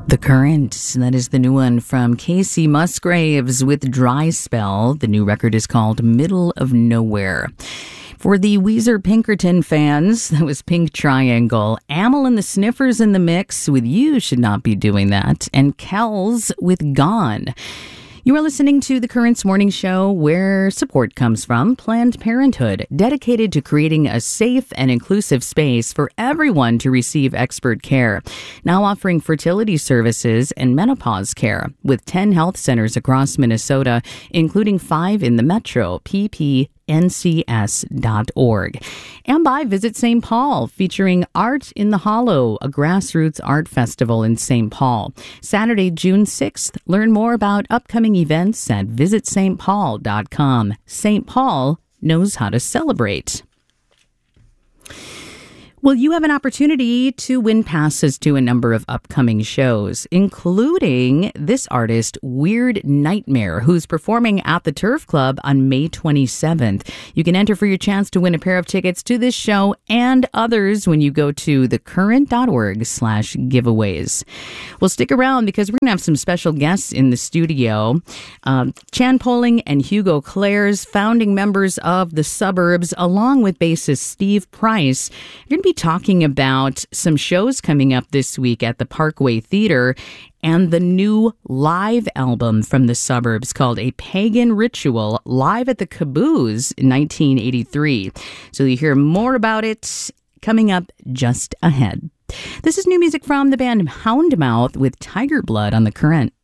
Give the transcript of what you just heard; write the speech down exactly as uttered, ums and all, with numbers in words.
The Current, that is the new one from Casey Musgraves with Dry Spell. The new record is called Middle of Nowhere. For the Weezer Pinkerton fans, that was Pink Triangle. Amyl and the Sniffers in the mix with You Should Not Be Doing That. And Kells with Gone. You are listening to The Current's morning show, where support comes from Planned Parenthood, dedicated to creating a safe and inclusive space for everyone to receive expert care. Now offering fertility services and menopause care with ten health centers across Minnesota, including five in the metro, P P N C S dot org. And by Visit Saint Paul, featuring Art in the Hollow, a grassroots art festival in Saint Paul. Saturday, June sixth. Learn more about upcoming events at visit saint paul dot com. Saint Paul knows how to celebrate. Well, you have an opportunity to win passes to a number of upcoming shows, including this artist, Weird Nightmare, who's performing at the Turf Club on May twenty-seventh. You can enter for your chance to win a pair of tickets to this show and others when you go to thecurrent.org slash giveaways. Well, stick around because we're going to have some special guests in the studio. Um, Chan Poling and Hugo Clares, founding members of The Suburbs, along with bassist Steve Price. You're going to be talking about some shows coming up this week at the Parkway Theater and the new live album from The Suburbs called A Pagan Ritual, live at the Caboose in nineteen eighty-three. So you hear more about it coming up just ahead. This is new music from the band Houndmouth with Tiger Blood on The Current.